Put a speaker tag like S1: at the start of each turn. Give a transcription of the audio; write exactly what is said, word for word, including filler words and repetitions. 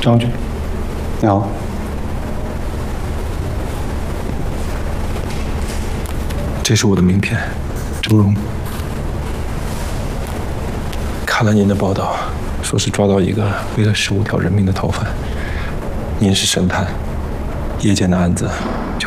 S1: 张局，
S2: 你好。
S1: 这是我的名片，郑荣。看了您的报道，说是抓到一个为了十五条人命的逃犯。您是神探，夜间的案子